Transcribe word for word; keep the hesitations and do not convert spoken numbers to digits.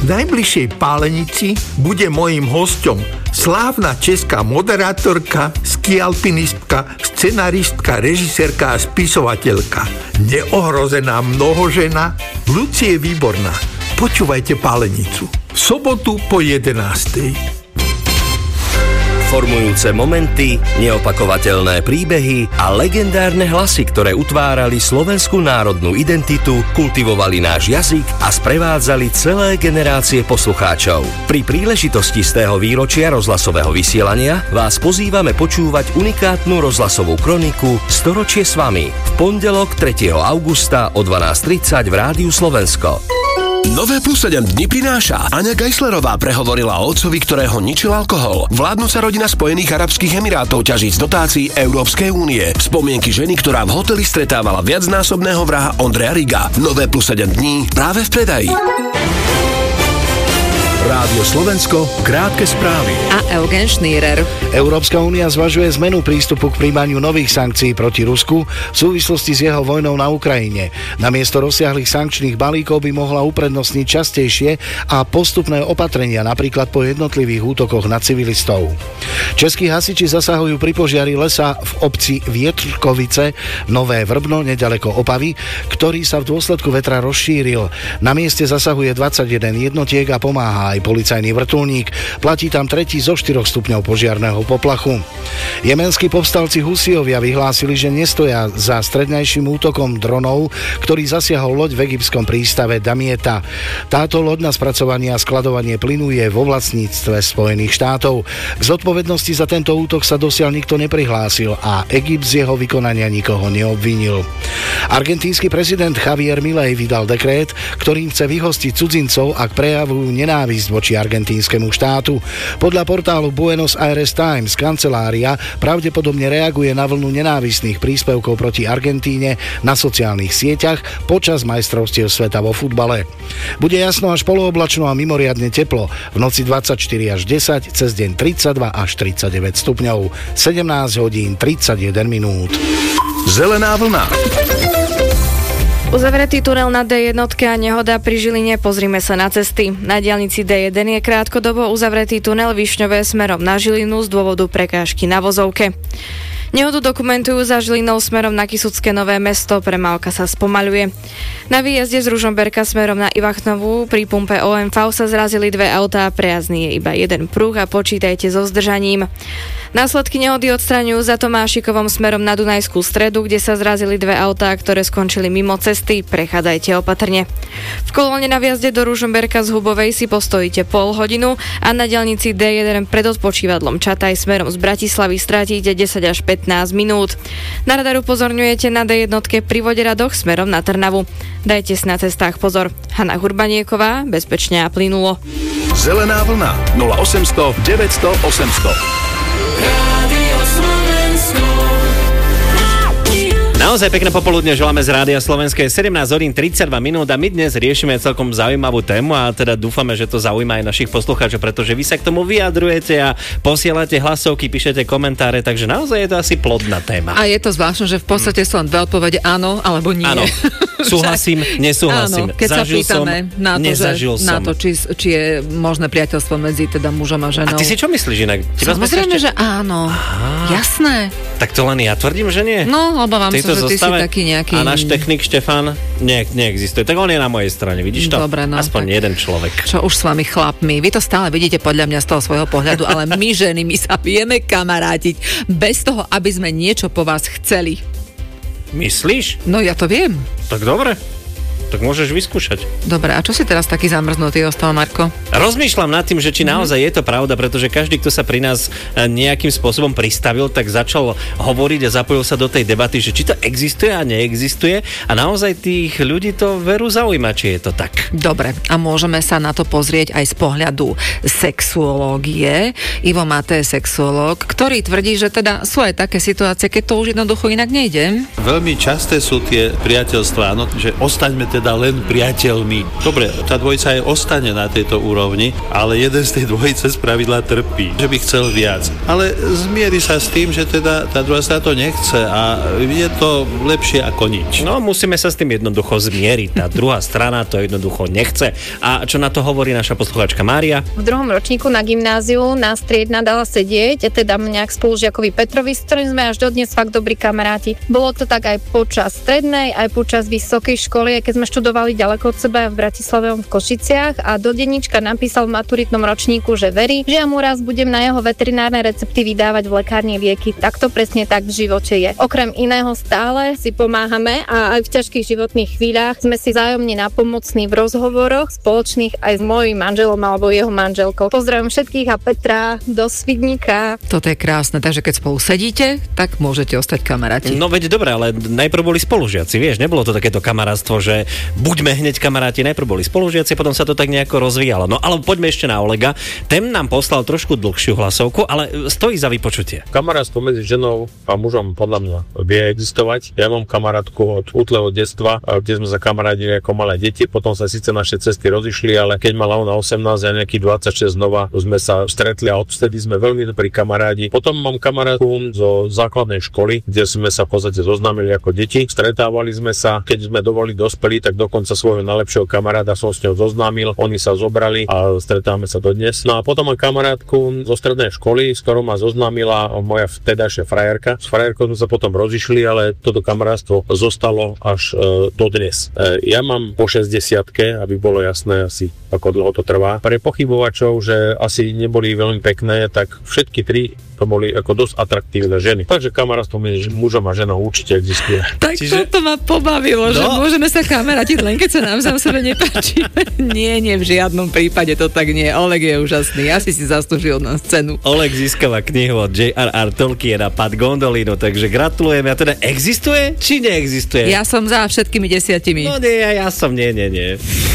najbližšej pálenici bude mojím hosťom slávna česká moderátorka, skialpinistka, scenaristka, režisérka a spisovateľka, neohrozená mnohožena Lucie Výborná. Počúvajte Pálenicu v sobotu po jedenástej. Formujúce momenty, neopakovateľné príbehy a legendárne hlasy, ktoré utvárali slovenskú národnú identitu, kultivovali náš jazyk a sprevádzali celé generácie poslucháčov. Pri príležitosti z tého výročia rozhlasového vysielania vás pozývame počúvať unikátnu rozhlasovú kroniku Storočie s vami v pondelok tretieho augusta o dvanásť tridsať v Rádiu Slovensko. Nové plus sedem dní prináša. Aňa Geislerová prehovorila o otcovi, ktorého ničil alkohol. Vládnuca rodina Spojených arabských emirátov ťaží z dotácií Európskej únie. Spomienky ženy, ktorá v hoteli stretávala viacnásobného vraha Ondreja Riga. Nové plus sedem dní práve v predaji. Rádio Slovensko, krátke správy. A Eugen Šnírer. Európska únia zvažuje zmenu prístupu k prijímaniu nových sankcií proti Rusku v súvislosti s jeho vojnou na Ukrajine. Namiesto rozsiahlych sankčných balíkov by mohla uprednostniť častejšie a postupné opatrenia, napríklad po jednotlivých útokoch na civilistov. Českí hasiči zasahujú pri požiari lesa v obci Vietrkovice, Nové Vrbno, nedaleko Opavy, ktorý sa v dôsledku vetra rozšíril. Na mieste zasahuje dvadsaťjeden jednotiek a pomáha aj policajný vrtuľník. Platí tam tretí zo štyroch stupňov požiarného poplachu. Jemenskí povstalci Husijovia vyhlásili, že nestoja za strednejším útokom dronov, ktorý zasiahol loď v egyptskom prístave Damieta. Táto loď na spracovanie a skladovanie plynu je vo vlastníctve Spojených štátov. K zodpovednosti za tento útok sa dosiaľ nikto neprihlásil a Egypt z jeho vykonania nikoho neobvinil. Argentínsky prezident Javier Milei vydal dekrét, ktorým chce vyhostiť cudzincov, ak prejavujú nenávisť voči argentínskemu štátu. Podľa portálu Buenos Aires Times kancelária pravdepodobne reaguje na vlnu nenávistných príspevkov proti Argentíne na sociálnych sieťach počas majstrovstiev sveta vo futbale. Bude jasno až polooblačno a mimoriadne teplo. V noci dvadsaťštyri až desať, cez deň tridsaťdva až tridsaťdeväť stupňov. sedemnásť hodín tridsaťjeden minút. Zelená vlna. Uzavretý tunel na dé jedna a nehoda pri Žiline, pozrime sa na cesty. Na diaľnici dé jeden je krátkodobo uzavretý tunel Višňové smerom na Žilinu z dôvodu prekážky na vozovke. Nehodu dokumentujú za Žilinou smerom na Kysucké Nové Mesto, premávka sa spomaľuje. Na výjazde z Ružomberka smerom na Ivachnovú pri pumpe ó em vé sa zrazili dve autá, prejazdný je iba jeden pruh a počítajte so zdržaním. Následky nehody odstraňujú za Tomášikovom smerom na Dunajskú Stredu, kde sa zrazili dve autá, ktoré skončili mimo cesty, prechádzajte opatrne. V kolóne na výjazde do Ružomberka z Hubovej si postojíte pol hodinu a na diaľnici dé jeden pred odpočívadlom Čataj smerom z Bratislavy stratíte desať až pätnásť minút. Na radar upozorňujete na dé jedna pri Voderadoch smerom na Trnavu. Dajte si na cestách pozor. Hana Hurbanieková, bezpečne a plynulo. Zelená vlna nula osemsto deväťsto osemsto. Naozaj pekné popoludne želáme z Rádia Slovenskej, sedemnásť hodín tridsaťdva minút a my dnes riešime celkom zaujímavú tému a teda dúfame, že to zaujíma aj našich poslucháčov, pretože vy sa k tomu vyjadrujete a posielate hlasovky, píšete komentáre, takže naozaj je to asi plodná téma. A je to zvláštne, že v podstate sú len dve odpovede áno alebo nie. Áno. Súhlasím, nesúhlasím. Áno, keď zažil sa pýtame som, na to, že, som. na to či, či je možné priateľstvo medzi teda mužom a ženou. A ty si čo myslíš inak? Samozrejme, ešte... že áno. Aha. Jasné. Tak to len ja tvrdím, že nie? No, obávam sa, že ty si taký nejaký... A náš technik Štefan nie, neexistuje. Tak on je na mojej strane, vidíš to? Dobre, no. Aspoň tak, jeden človek. Čo už s vami chlapmi. Vy to stále vidíte podľa mňa z toho svojho pohľadu, ale my ženy, my sa vieme kamarátiť bez toho, aby sme niečo po vás chceli. Myslíš? No ja to viem. Tak dobre. Tak môžeš vyskúšať. Dobre, a čo si teraz taký zamrznutý ostal, Marko? Rozmýšľam nad tým, že či naozaj je to pravda, pretože každý, kto sa pri nás nejakým spôsobom pristavil, tak začal hovoriť a zapojil sa do tej debaty, že či to existuje a neexistuje a naozaj tých ľudí to veru zaujíma, či je to tak. Dobre, a môžeme sa na to pozrieť aj z pohľadu sexuológie. Ivo Maté, sexuológ, ktorý tvrdí, že teda sú aj také situácie, keď to už jednoducho inak nejde. Veľmi časté sú tie priateľstvá, no, že ostaňme teda len priateľmi. Dobre, tá dvojica aj ostane na tejto úrovni, ale jeden z tej dvojice spravidla trpí, že by chcel viac. Ale zmieri sa s tým, že teda tá druhá strana to nechce a je to lepšie ako nič. No, musíme sa s tým jednoducho zmieriť. Tá druhá strana to jednoducho nechce. A čo na to hovorí naša poslucháčka Mária? V druhom ročníku na gymnáziu nás triedna dala sedieť, teda mňa k spolužiakovi Petrovi, s ktorým sme až dodnes fakt dobrí kamaráti. Bolo to tak aj počas strednej, aj počas vysokej školy, keď sme študovali ďaleko od seba v Bratislave v Košiciach, a do denníčka napísal v maturitnom ročníku, že verí, že ja mu raz budem na jeho veterinárne recepty vydávať v lekárni lieky. Tak to presne tak v živote je. Okrem iného stále si pomáhame a aj v ťažkých životných chvíľach sme si vzájomne napomocní v rozhovoroch spoločných aj s mojím manželom alebo jeho manželkou. Pozdravím všetkých a Petra do Svidníka. Toto je krásne, takže keď spolu sedíte, tak môžete ostať kamaráti. No veď dobre, ale najprv boli spolužiaci, vieš, nebolo to takéto kamarátstvo, že buďme hneď kamaráti, najprv boli spolužiaci, potom sa to tak nejako rozvíjalo. No ale poďme ešte na Olega. Ten nám poslal trošku dlhšiu hlasovku, ale stojí za vypočutie. Kamarátstvo medzi ženou a mužom podľa mňa vie existovať. Ja mám kamarátku od útleho detstva, kde sme sa kamarádili ako malé deti, potom sa síce naše cesty rozišli, ale keď mala ona osemnásť a nejaký dvadsaťšesť znova sme sa stretli a odvtedy sme veľmi dobrí kamarádi. Potom mám kamarátku zo základnej školy, kde sme sa v podstate zoznámili ako deti. Stretávali sme sa, keď sme dovoli dospeli, tak dokonca svojho najlepšieho kamaráda som s ňou zoznámil. Oni sa zobrali a stretáme sa dodnes. No a potom mám kamarátku zo strednej školy, s ktorou ma zoznámila moja vtedajšia frajerka. S frajerkou sme sa potom rozišli, ale toto kamarátstvo zostalo až e, dodnes. E, ja mám po šesťdesiatke, aby bolo jasné asi, ako dlho to trvá. Pre pochybovačov, že asi neboli veľmi pekné, tak všetky tri to boli ako dosť atraktívne ženy. Takže kamarátstvo medzi mužom a ženou určite existuje. Tak Čiže... toto ma pobavilo, no. Že môžeme sa kamarátiť len keď sa nám za sebe nepáčime. Nie, nie, v žiadnom prípade to tak nie. Oleg je úžasný, asi si zaslúžil na scénu. Oleg získava knihu od J R R Tolkiena Pad Gondolino, takže gratulujeme. A teda existuje, či neexistuje? Ja som za všetkými desiatimi. No nie, ja som nie, nie, nie.